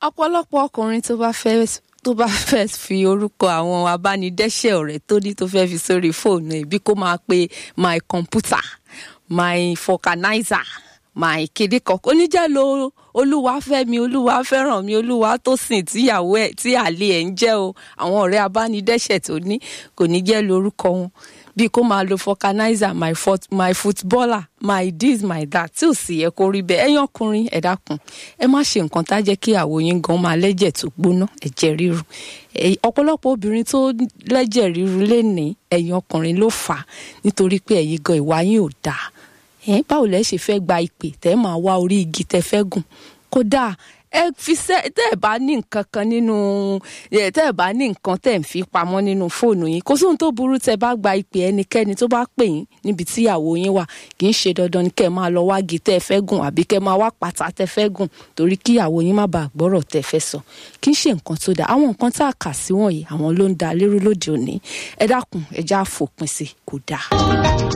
ọ̀pọ̀lọpọ̀ ọkùnrin tó bá fẹ́ fi orúkọ àwọn abánidẹ́ṣẹ̀ ọ̀rẹ́ tó ní tó fẹ́ fi sórí fóònù ẹ̀ bí kó máa pe my computer, my vulcanizer, my kéde kọ̀ọ̀kan oníjẹ́ lo Olúwafẹ́mi, Olúwafẹ́ràn mi, Olúwatósìn tíyàwó ẹ̀ tí àlè ẹ̀ ń jẹ́ o. Àwọn ọ̀rẹ́ abánidẹ́ṣẹ̀ tó ní kò ní jẹ́ lórúkọ wọn bí kó máa lo vulcanizer, my footballer, my this my that tí ò sì yẹ kó rí bẹ́ẹ̀. Ẹ̀yin ọkùnrin ẹ dákun ẹ má ṣe nǹkan tá jẹ́ kí ìyàwó yín gan máa lẹ́jẹ̀ tó gbóná, ẹ̀jẹ̀ ríru. Ọ̀pọ̀lọpọ̀ obìnrin tó lẹ́jẹ̀ ríru lénìí ẹ̀yin ọkùnrin ló fà á nítorí pé ẹ̀yin gan ìwà yín ò dáa. Báwo lẹ ṣe fẹ́ gba ìpè tẹ́ máa wá orí igi tẹ́ fẹ́ gùn? Kódà ẹ fi tẹ́ ẹ bá ní nǹkan kan nínú tẹ́ ẹ bá ní nǹkan tẹ́ ẹ ń fi pamọ́ nínú fóònù yín kò sóhun tó burú tẹ́ bá gba ìpè ẹnikẹ́ni tó bá pè yín níbi tí ìyàwó yín wà. Kì í ṣe dandan ni kẹ́ ẹ máa lọ wá igi tẹ́ ẹ fẹ́ gùn àbí kẹ́ ẹ máa wá pàtà tẹ́ fẹ́ gùn torí kí ìyàwó yín má bàa gbọ́rọ̀ tẹ́ fẹ́ sọ. Kì í ṣe nǹkan tó dáa. Àwọn nǹkan tá a kà sí wọ̀nyí àwọn ló ń da lérú lóde òní. Ẹ dákun ẹ já fòpin sí kò dáa.